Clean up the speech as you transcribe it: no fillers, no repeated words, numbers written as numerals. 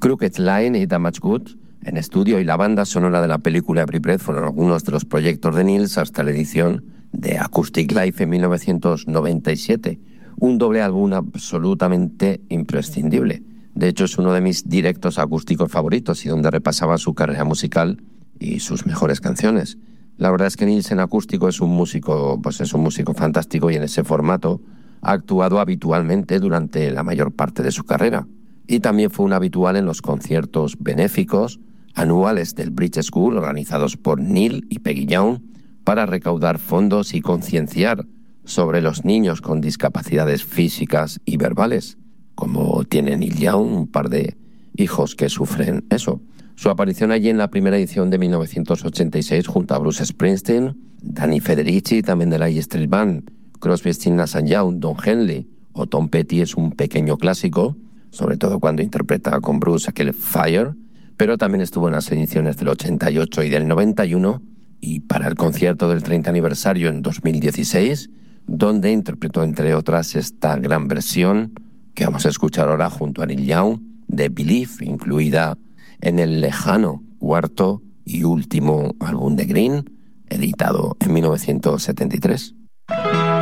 Crooked Line y Damage Goods en estudio y la banda sonora de la película Every Breath fueron algunos de los proyectos de Nils hasta la edición de Acoustic Live en 1997, un doble álbum absolutamente imprescindible. De hecho, es uno de mis directos acústicos favoritos y donde repasaba su carrera musical y sus mejores canciones. La verdad es que Nils en acústico es un músico fantástico y en ese formato ha actuado habitualmente durante la mayor parte de su carrera. Y también fue un habitual en los conciertos benéficos anuales del Bridge School organizados por Neil y Peggy Young para recaudar fondos y concienciar sobre los niños con discapacidades físicas y verbales, como tiene Neil Young, un par de hijos que sufren eso. Su aparición allí en la primera edición de 1986 junto a Bruce Springsteen, Danny Federici, también de la E Street Band, Crosby, Stills, Nash & Young, Don Henley o Tom Petty es un pequeño clásico, sobre todo cuando interpreta con Bruce aquel Fire, pero también estuvo en las ediciones del 88 y del 91 y para el concierto del 30 aniversario en 2016, donde interpretó entre otras esta gran versión que vamos a escuchar ahora junto a Neil Young de Believe, incluida en el lejano cuarto y último álbum de Green, editado en 1973.